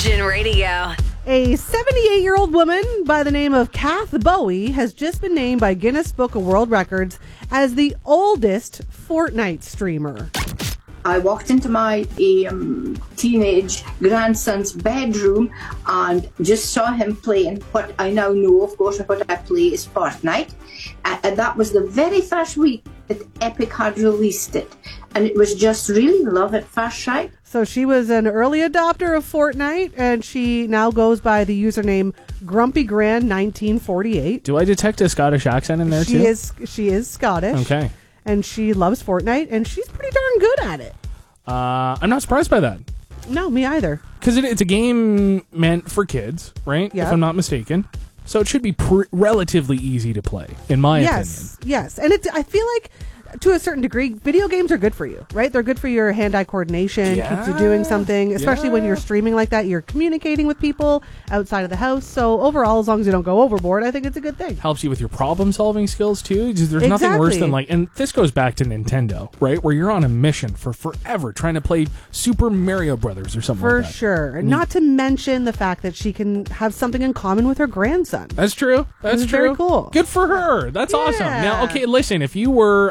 Virgin Radio. A 78-year-old woman by the name of Kath Bowie has just been named by Guinness Book of World Records as the oldest Fortnite streamer. I walked into my teenage grandson's bedroom and just saw him playing what I now know, of course, what I play is Fortnite. And that was the very first week that Epic had released it. And it was just really love at first sight. So she was an early adopter of Fortnite, and she now goes by the username GrumpyGran1948. Do I detect a Scottish accent in there too? She is Scottish. Okay. And she loves Fortnite, and she's pretty darn good at it. I'm not surprised by that. No, me either. Because it's a game meant for kids, right? Yep. If I'm not mistaken. So it should be relatively easy to play, in my opinion. Yes. And I feel like, to a certain degree, video games are good for you, right? They're good for your hand-eye coordination, keeps you doing something, especially when you're streaming like that. You're communicating with people outside of the house. So overall, as long as you don't go overboard, I think it's a good thing. Helps you with your problem-solving skills, too. There's nothing worse than, and this goes back to Nintendo, right? Where you're on a mission for forever trying to play Super Mario Brothers or something like that. For sure. And not to mention the fact that she can have something in common with her grandson. That's true. That's true. Very cool. Good for her. That's awesome. Now, okay, listen, if you were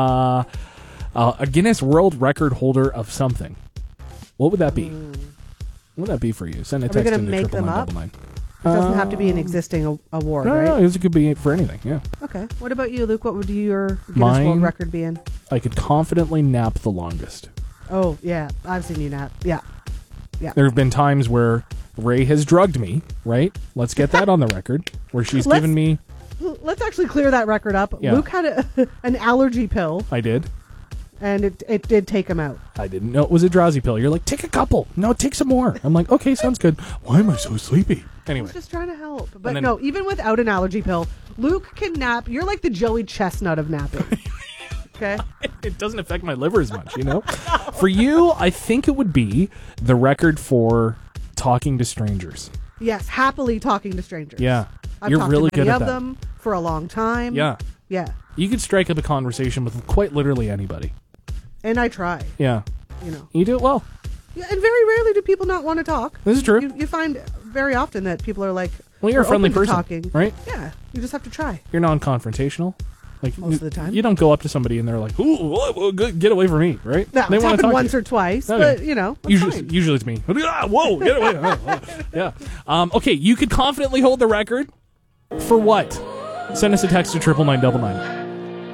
a Guinness World Record holder of something, what would that be? What would that be for you? Send a text into into 999. It doesn't have to be an existing award, right? No, it could be for anything, yeah. Okay. What about you, Luke? What would your Guinness World Record be in? I could confidently nap the longest. Oh, yeah. I've seen you nap. Yeah. There have been times where Ray has drugged me, right? Let's get that on the record, where she's given me... Let's actually clear that record up. Yeah. Luke had an allergy pill. I did. And it did take him out. I didn't know it was a drowsy pill. You're like, take a couple. No, take some more. I'm like, okay, sounds good. Why am I so sleepy? Anyway. I was just trying to help. But no, even without an allergy pill, Luke can nap. You're like the Joey Chestnut of napping. Okay? It doesn't affect my liver as much, you know? For you, I think it would be the record for talking to strangers. Yes, happily talking to strangers. Yeah. I've You're talked really to many good at of that. them for a long time. Yeah. Yeah. You could strike up a conversation with quite literally anybody. And I try. Yeah. You know. You do it well. Yeah, and very rarely do people not want to talk. This is true. You find very often that people are like, well, you're a friendly open to person, talking. right? Yeah. You just have to try. You're non-confrontational. Like most of the time. You don't go up to somebody and they're like, ooh, get away from me, right? No, they it's happened once or twice, but, you know. Usually it's me. Whoa, get away. Yeah. Okay, you could confidently hold the record. For what? Send us a text to 99999.